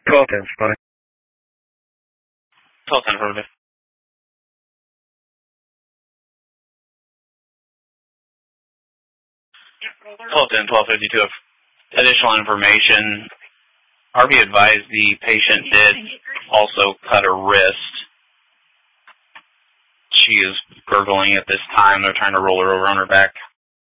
1210, spotting. 1210, affirmative. 1210, 1252. Additional information. RV advised the patient did also cut her wrist. She is gurgling at this time. They're trying to roll her over on her back.